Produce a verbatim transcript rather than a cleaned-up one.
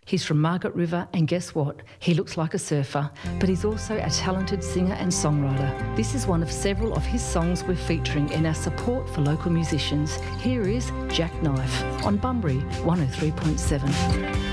He's from Margaret River, and guess what? He looks like a surfer, but he's also a talented singer and songwriter. This is one of several of his songs we're featuring in our support for local musicians. Here is Jackknife on Bunbury one oh three point seven.